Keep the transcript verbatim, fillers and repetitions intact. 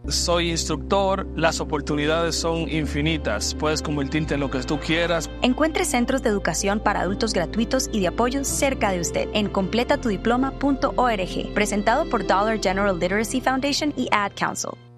soy instructor, las oportunidades son infinitas. Puedes convertirte en lo que tú quieras. Encuentre centros de educación para adultos gratuitos y de apoyo cerca de usted en completa tu diploma punto org, presentado por Dollar General Literacy Foundation y Ad Council.